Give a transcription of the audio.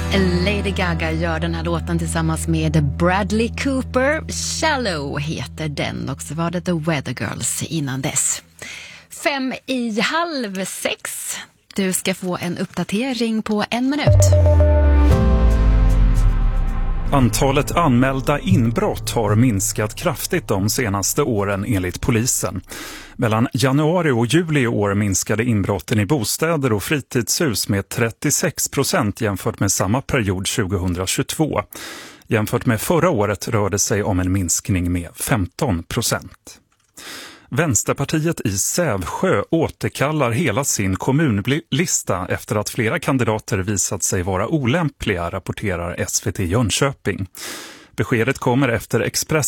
Lady Gaga gör den här låten tillsammans med Bradley Cooper. Shallow heter den, och så var det The Weather Girls innan dess. 5:30. Du ska få en uppdatering på 1 minut. Antalet anmälda inbrott har minskat kraftigt de senaste åren enligt polisen. Mellan januari och juli i år minskade inbrotten i bostäder och fritidshus med 36% jämfört med samma period 2022. Jämfört med förra året rör det sig om en minskning med 15%. Vänsterpartiet i Sävsjö återkallar hela sin kommunlista efter att flera kandidater visat sig vara olämpliga, rapporterar SVT Jönköping. Beskedet kommer efter